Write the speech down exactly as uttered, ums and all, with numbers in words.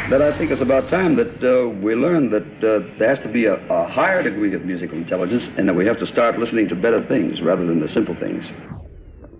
that I think it's about time that uh, we learn that uh, there has to be a, a higher degree of musical intelligence and that we have to start listening to better things rather than the simple things.